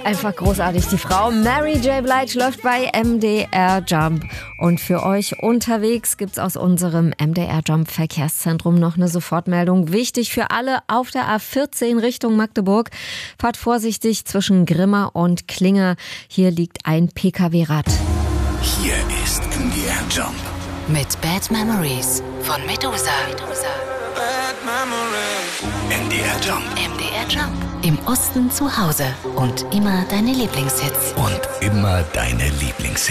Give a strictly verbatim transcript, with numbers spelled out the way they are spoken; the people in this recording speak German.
Einfach großartig. Die Frau Mary J. Blige läuft bei M D R Jump. Und für euch unterwegs gibt's aus unserem M D R Jump Verkehrszentrum noch eine Sofortmeldung. Wichtig für alle auf der A vierzehn Richtung Magdeburg. Fahrt vorsichtig zwischen Grimma und Klinge. Hier liegt ein P K W-Rad. Hier ist M D R Jump. Mit Bad Memories von Medusa. Bad Memories. M D R Jump. M D R Jump. Im Osten zu Hause und immer deine Lieblingshits. Und immer deine Lieblingshits.